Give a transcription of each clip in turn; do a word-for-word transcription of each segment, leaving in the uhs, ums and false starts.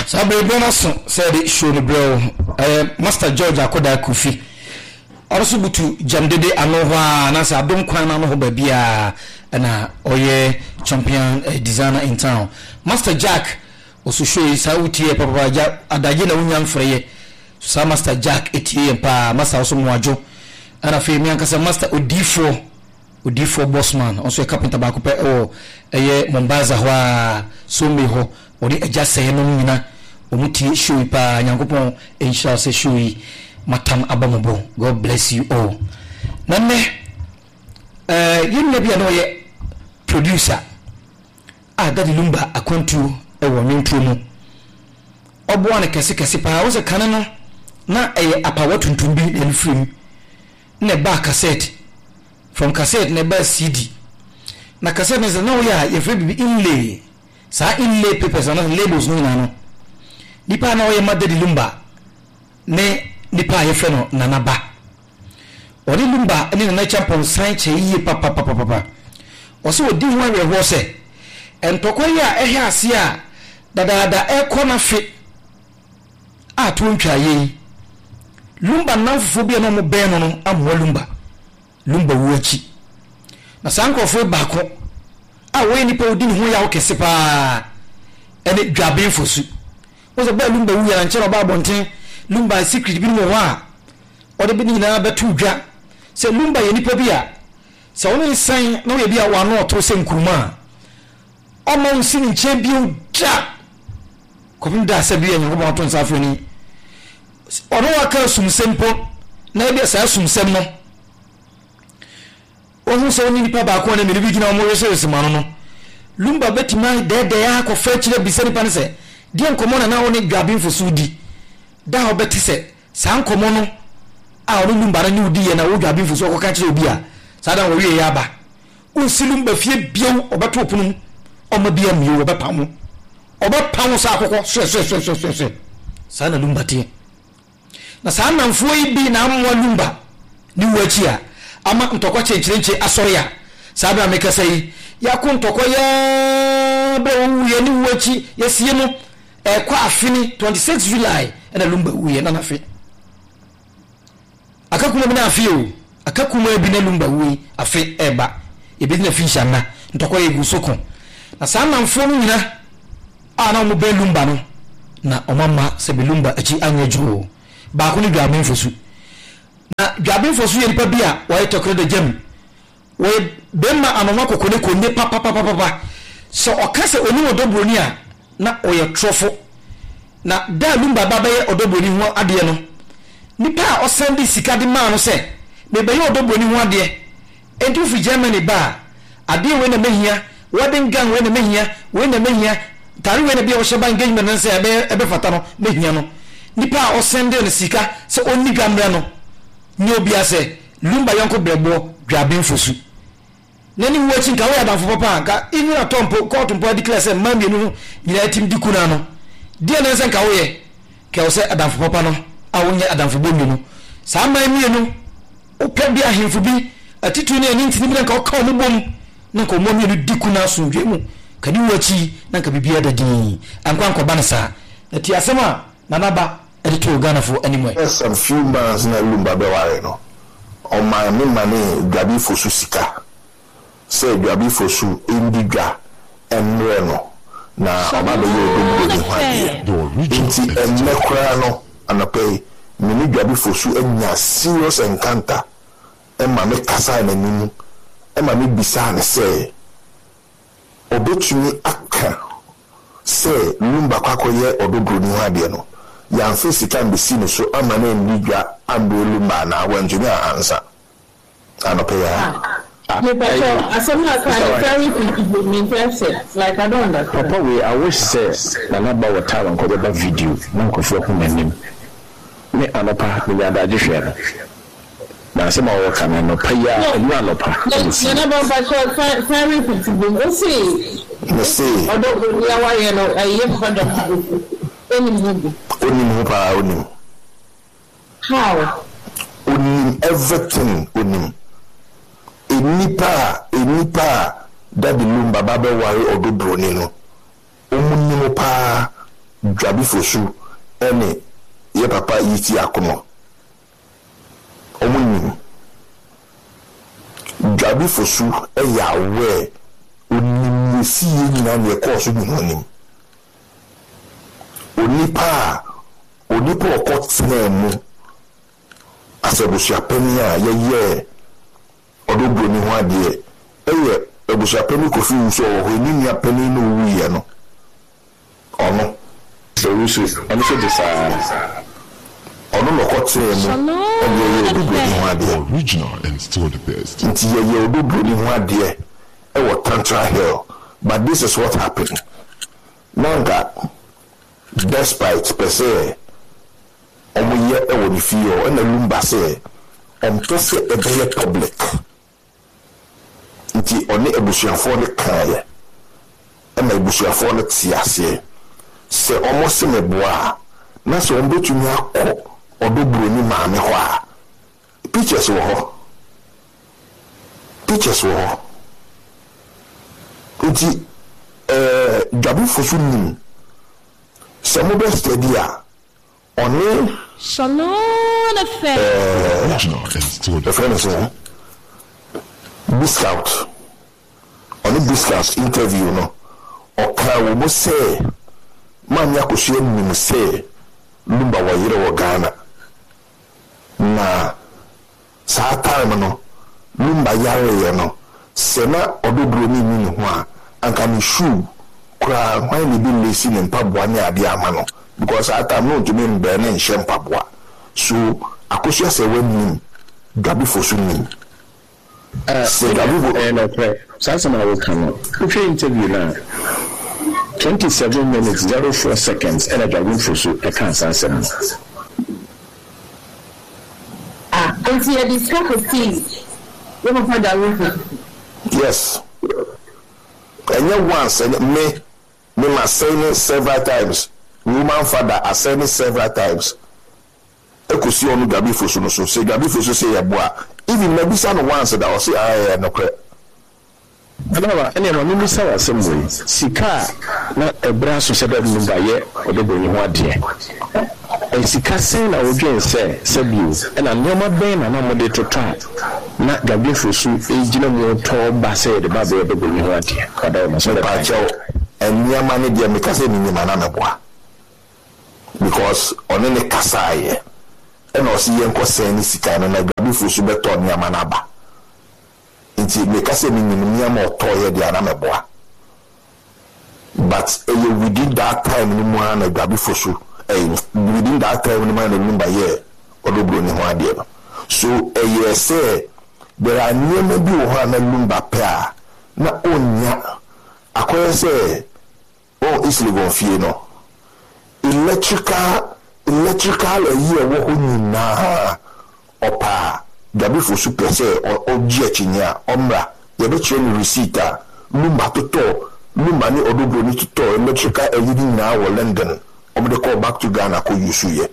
Sabre bonus said show the bro Master George Akoda Kofi also butu jamdede anowa na sa don kwan na no ba bia na oye champion uh, designer in town. Master Jack also show sa utie papa ja adaje na unyam freye so Master Jack etie pa Master also mwajo ana fe mi ankasa Master Odifo Odifo bossman also a carpenter ba ko pe o eye Mombasa hwa so me ho odi eja sey no nyina omuti show pa nyankopon inshallah se show matam abamobo. God bless you all. Name eh yin na bia no ye producer ah Daddy Lumba akontu e wo nwentro mu obo an kese kese pa wo se kan no na eye apawa tuntum bi na film na ba cassette from cassette na ba C D na cassette na no ya ye free bi inlay sa inlay papers na labels no na no dipa na ye Daddy Lumba ne nipa ye fe no nanaba odi Lumba ni na champion san che yi papa papa papa o se odi ho awe ho se entokwa ya ehia ase a dadada e na fe a to ntwa ye Lumba na fufu bi no mo be no no amwa Lumba Lumba wuachi na sankofo ba ko a we nipa odi ho ya wo kese pa ene dwabe fosu o se ba Lumba wu ya nche ba bonten Lumba secret bi no wa o de bi ni na betu dwa se Lumba ye nipa bi a se woni san na we bi a wa no to se nkuruma o mo nsi ni che bi o dwa ko bi da se bi enyo ko to nsa afoni o no wa ka sumsempo na bi sa sumsem no o hu se woni nipa ba ko na me bi gina o mo wese wese mano no Lumba betima de de ya ko fa chire bi se nipa ne se de enkomo na na woni dwabin fosudi da obeti se san komo no a onu Lumba na nyudi ye na wo dwabin fuso ko ka kire obi a sa da wo wie ya ba unsi Lumba fie biew obeto opunu o ma bia mi wo be pamo o be pamo sa akoko so so so so so so sa na Lumba tie na sa na mfo yi bi na amwa Lumba ni wachi a ama ntokwa chenchirenche asori a sa ba meka sai ya ku ntokwa ya be wo ye ni wachi ya sie no e kwa afini twenty-sixth July na Lumba uye na nafe akakuma bi na afi o akakuma bi na Lumba uye afi eba ebi na fi shana ntokwa egu soko na sana mfo nyina ana mo be Lumba no na omama se be Lumba achi anyejo ba ko ni dwaben fosu na dwaben fosu ye nipa bia wa etokre de jam we be ma anoma kokone konne papa papa papa so okase oni odobroni a na oye trofo na da Lumba baba ye odobroni ho ade no nipa o send sika de ma no se be be ye odobroni ho ade enti fi Germany ba ade we na mehia wedding gang we na mehia we na mehia tari we na bia o sheba engagement na se ebe ebe fata no mehia no nipa o send ne sika se oni gamre no ni obi ase Lumba yanko brebo dwaben fosu nani wachi nka we adanfo papa nka even atompo court mpo declare se mamie no nyina tim dikuna no die na se nka we ye ke o se adanfo papa no a wonye adanfo bomi no sa mamie no o pe bia hemfo bi atitu ne ani ntini bi nka o ka o bom na nka o momie no dikuna so dwe mu kani wachi na nka bibia da din ankwa nko ba sa na ti asema na naba edito Ghana for anyway yes a few months na Lumba be ware no o ma me mane dwabi fosu sika se dwabi fosu indigwa emre no na o ma be yo do hwade inti emekra no anapay me ni dwabi fosu enya serious encounter e ma me kasa na nimu e ma me bisa na se obetumi aka se Lumba kwakoye odobroni hwade no ya mfisi kan bisi no so amane ndigwa ambe Lumba na wanjuna ansa anapay ya Yeah, but so, as I'm not very interested, like I don't understand. Papa, we I wish say na naba wa tawa nko ba video na nko fo ko nanim. Me anopa me ya da jehwe. Na se ma wo kana no pa ya enu anopa. Na naba ba so very interesting. O see. No see. Odo ya wa ye no aye ko da. Eni mu. Oni mu pa oni. How? Oni everything oni. Enipa enipa Daddy Lumba baba wari odobroni no omunimo pa dwabi fosu ene ye papa yiti akono omunim dwabi fosu e yawe onim si nyina ne koso nyimonim onipa onipa okotena mu asebusia pani a ye odobro ni ho ade eye ebusia pani kofi uso ho ni nia pani no wiye no ono so usu ono so desa ono no kotena mu eye odobro ni ho ade original and still the best nti ye odobro ni ho ade e wo Tantra Hill. But this is what happened nanga despite per se omo ye e wo ni fio e na lumba se om to se e be public nti oni ebusuafo ne kae e na ebusuafo ne tiase se omo se meboa na se ombe tumi akọ odobro ni maame ho a pictures wo ho pictures wo ho nti eh dwabi fosu ni se mo be steady a oni Shalom affair. original and still the friend is on Biscout on the Biscout interview no oka wo mo say man yakohye nim say lumba wa yire wo Ghana na sa time no lumba yare ye no se na odobro ni ni ho a anka ni shoe kura when ni bi lesi ne mpaboa ne ade ama no because at time no to me be na nhye mpaboa so akohye se wani dwabi fosu ni Uh, se dwabi bo and okay. Sasa na wokano. Kufi interview na twenty-seven minutes zero four seconds and a dwabi fosu e kan sansem. Ah, until you discuss with Steve, you will find out. yes and yet once and me me must say it several times woman father I said it several times ekusi onu dwabi fosu no so say dwabi fosu say yeboa even maybe some once that I say ah no kre Anawa ene ma mimi sawa assemble sika na ebra so sebe numba ye odobro ni ho ade e sika sen na odwen se sabiu e na nyoma ben na na mode tota na dwabi fosu e gina mu to ba se de ba be odobro ni ho ade kada ma so da pa chao and nyama ne dia me kase ni nyama na meboa because one ne kasa ye e na osi ye nko sen ni sika no na dwabi fosu beto nyama na ba nti me kase ni nyama otoye dia na meboa but uh, within that time ni mo na dwabi fosu eh within that time ni mo na number ye odobro ni ho ade no so eh yes say there are nyama bi wo ha na number pair na onya akoye say oh isli go fie no electrical electrical ye wo ho nyina opa dwabi fosu pese o gie chinya omra ye be che ni receipt a number toto number ni odobro ni toto electrical eyidi na wo London omo de call back to Ghana ko yusu ye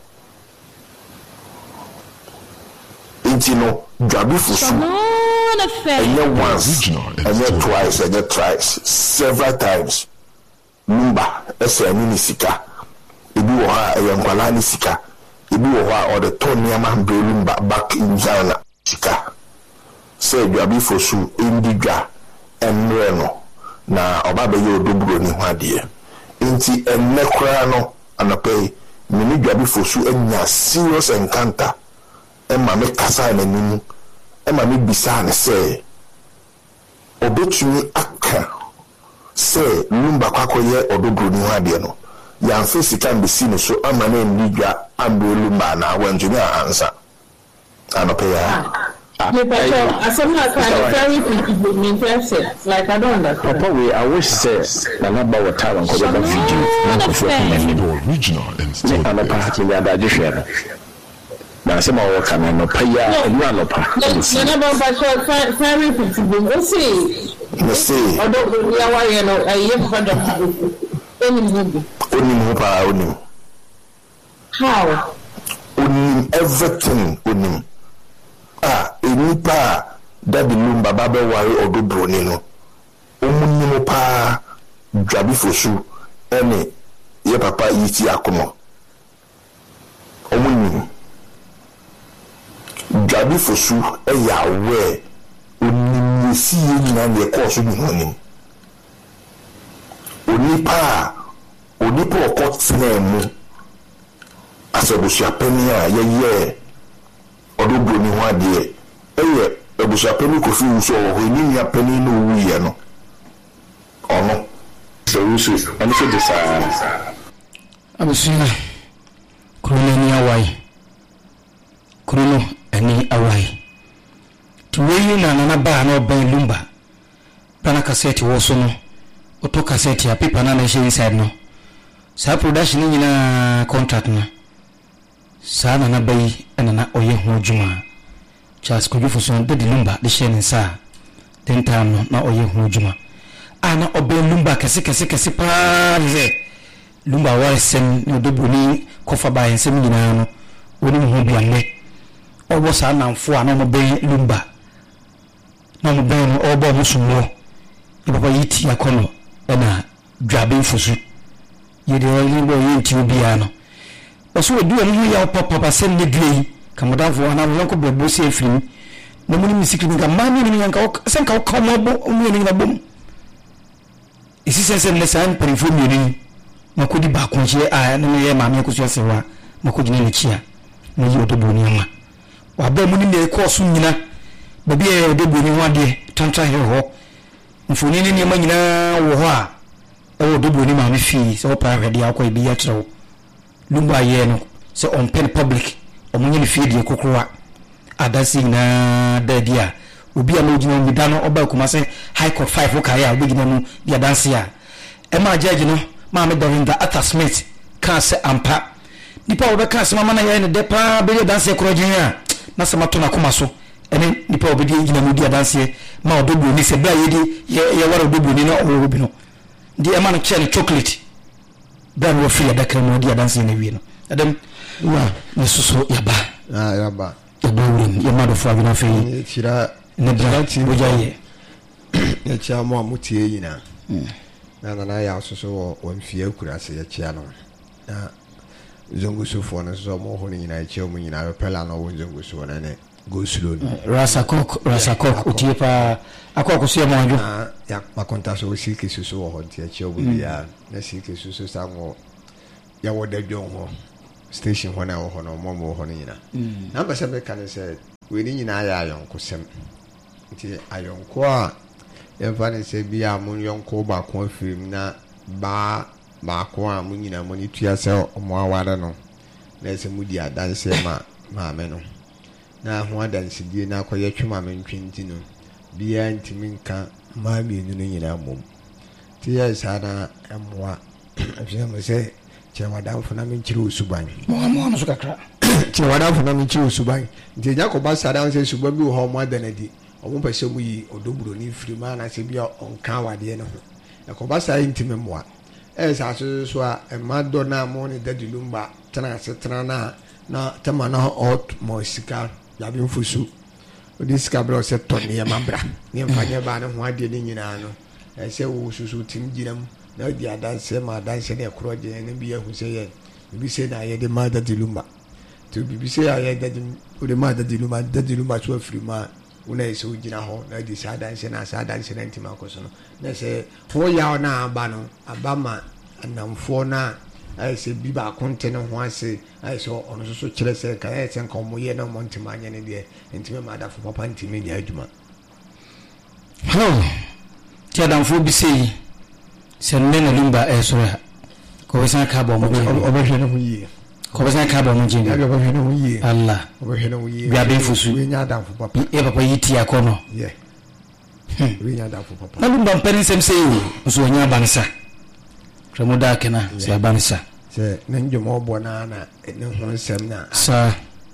intino dwabi fosu Shalom affair. and yet once Original and and yet still- twice and yet thrice several times number ese ni sika ebi wo ha eyankwala ni sika ebi wo ha or the ton nyama mbelu back in Ghana sika say dwabi fosu indigwa enre no na oba be ye odobro ni ho ade nti enne kra no anope mini dwabi fosu enya serious encounter emma me kasa na nimu emma me bisa ne say obetumi aka say lumba kwakoye odobro ni ho ade no yan face can be seen so ama na ndigwa ambelu ma na wanjuni ansa anope ya Me better, as some kind of very interested. Like I don't understand. Papa we I wish say na na ba wata wan ko ba video na ko fo ko the original and ni still the anopa best mi adaje hwere na se ma wo kana no pa ya enu anopa No, no, no, but so very interested. We see. me say Although we are, you know, I am fond of any movie. onim ho pa onim How? onim everything onim ah enipa that the lumba babe ware odobro ni no omunim pa dwabi fosu ene ye papa yiti akomo omunim Dwabi Fosu e ya we onim si ye nyina ne course bi honim onipa onipa okotena mu asebusia pani a ye ye odogbo ni ho ade eye ebusia pani Kofi Wusu o ho ni ya pani no wuye no ono so Wusu ani so desa abusia krono ni awai krono ani awai tuweyi na nana ba na oban lumba pana cassette wo so no oto cassette ya paper na na she inside no sa production ni na contract na sa na na bayi na oye ho djuma Charles Kofi so de de lumba de she nsa den time no na oye ho djuma ana oban lumba kase kase kase pa ze lumba wa sem no de boni kofa ba ensem nyina no oni ho bia me obo sa na mfo ana mo bayi lumba na mo bayi no obo mo sumo ibaba yiti akono na Dwabi Fosu yede libo yiti obia no oso odu enu ya papa papa sem ne dwei kamodafo ana mo ko bebo se afiri na mo ni misiki ni gamani ni yanka sen ka ko mo bo mu ni na bom isi sense ne san perifo mi ni makodi ba ko nche a na me ye ma me ko so sewa makodi ni chia no yi odobo ni ama wa ba mu ni me ko so nyina babi e odobo ni ho ade tantra he ho mfoni ni ni ma nyina wo ho a e odobo ni ma me fi so pa ready akwa bi ya trewo lumba ye no se on pen public omunye ni fi de kokrowa adasi na dadia obi a no gina mu da no oba kuma se high court five ka ya obi gina mu dia danse a e ma judge no ma me Dorinda Arthur Smith ka se ampa nipa oba ka se mama na ya ne de pa be danse kroje a na se mato na kuma so ene nipa obi di gina mu dia danse ma odobo ni se bra ye di ye wara odobo ni no obi no di e ma no che chocolate bra no fi ya da kremo dia danse na wi no adam wa ne susu ya ba ah ya ba ya ba wi ya ma do fo na fe tira ne bra ti bo jaye ya cha mo amutie yina na na na ya susu wo mfie akura se ya chia no na zongo sufo na so mo ho ni yina chia mo yina pela no wo zongo sufo na ne go slow rasakok rasakok utie pa akoko so mo anjo ya makonta so si ke susu wo ho tie chia wo bia na si ke susu sa ngo ya wo da dwon ho station ho na wo ho no mo mo ho ni yina na ba se me kan se we ni nyina ya ayonko sem nti ayonko a yɛmfa ne sɛ bia mo yɔnko ba ko afirim na ba ba ko a mo nyina mo ni tua sɛ ɔmo aware no na sɛ mo di adanse ma maame no na ho adanse die na akɔyɛ twema me ntwenti no bia ntimi nka ma mienu no nyina mom ti yɛ saa na ɛmoa afia mo sɛ kyɛ wadamfo na menkyere osuban mo mo no so kakra kyɛ wadamfo na menkyere osuban nti Jacob sada sɛ suban bi wɔ hɔ mo adanadi omo pese mu yi odoburo ni frima na se bia onka wade ne ho ekoba sai ntime moa e sa so so a emado na mo ni dadilumba tana se tana na na tema na hot mo sika Dwabi Fosu odi sika bro se to ne mabra ne mfanye ba ne ho ade ne nyina no e se wo susu tim ginam na di adanse ma adanse ne kroje ne bia hu se ye bi se na ye de ma dadilumba to bi se ya ye dadim o de ma dadilumba dadilumba so frima una ese ugina ho na di sa danse na sa danse na ntima ko so no na se ho ya na aba no aba ma anamfo na ai se bi ba konte no ho ase ai so ono so so kire se ka ai sen ko mo ye na mo ntima anya ne de ntima ma da fo papa ntimi ni adwuma ho ti adamfo bi sei se ne na lumba e so ya ko san ka bo mo obehwe no yi ko san ka bo mo jinga ya obehwe no yi Allah obehwe no yi Dwabi Fosu we nya adamfo papa e papa yiti akono yeah we nya adamfo papa na lumba mpeni sem sei so nya bansa kremoda kena se bansa se na njomo bo na na ne ho nsem na sa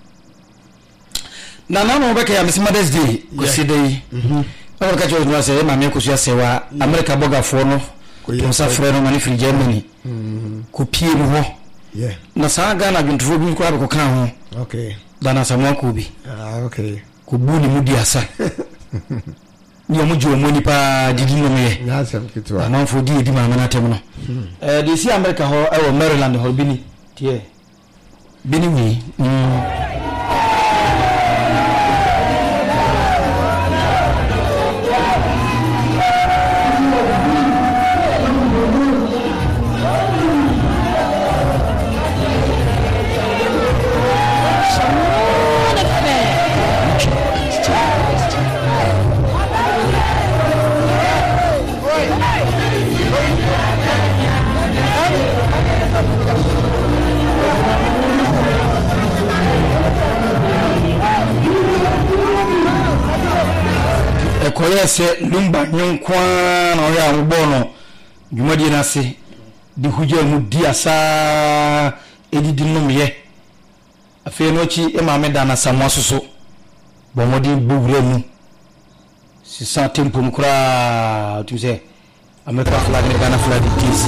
na na no beka ya Miss Mother's Day ko si dai mhm o ka jo no se ma me ko so asewa America boga fo no ko sa frere no mani free Germany mhm ko pie no ho yeah na sa Ghana dwuntufo bi ko abeko kan ho okay dana samwa ko bi ah okay ko bu ni mu diasa ni omo jo mo nipa didi no me na asem kitwa na fo di edi ma na tem no eh de si America ho e wo Maryland ho bini tie bini wi mm koyese lumba nyonkwa na oya mbono jumadi na se di huje mu dia sa edidi nomye afi no chi e ma me da na samososo bomodi bugre mu si sa tempo mkura tu se ameka flag ni kana flag tisi